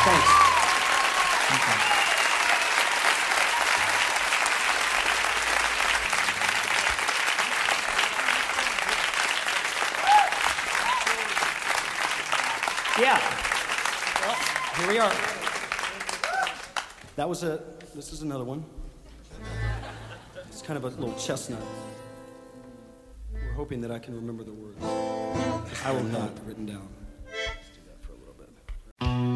Thanks. Yeah. Well, here we are. This is another one. It's kind of a little chestnut. We're hoping that I can remember the words. I will not written down.